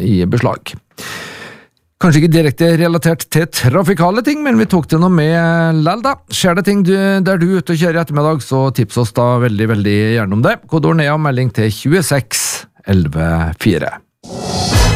i beslag. Kanskje ikke direkte relatert til trafikale ting, men vi tok det noe med lell da. Skjer det ting der du er ute og kjører i ettermiddag, så tips oss da veldig, veldig gjerne om det. Kodeord NEA, melding til 26 11 4.